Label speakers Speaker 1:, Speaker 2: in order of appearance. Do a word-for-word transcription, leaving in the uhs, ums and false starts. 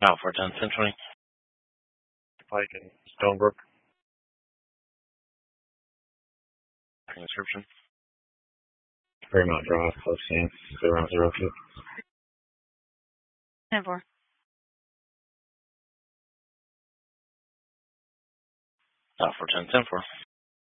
Speaker 1: Out for ten Century. Pike and Stonebrook. Description. Fremont Drive, close in, zero zero two.
Speaker 2: ten four.
Speaker 1: Out for ten ten four.